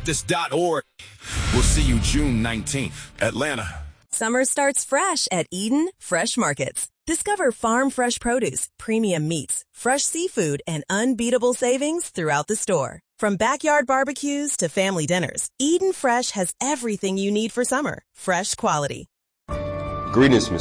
EdenBaptist.org. We'll see you June 19th, Atlanta. Summer starts fresh at Eden Fresh Markets. Discover farm fresh produce, premium meats, fresh seafood, and unbeatable savings throughout the store. From backyard barbecues to family dinners, Eden Fresh has everything you need for summer. Fresh quality. Greetings, Miss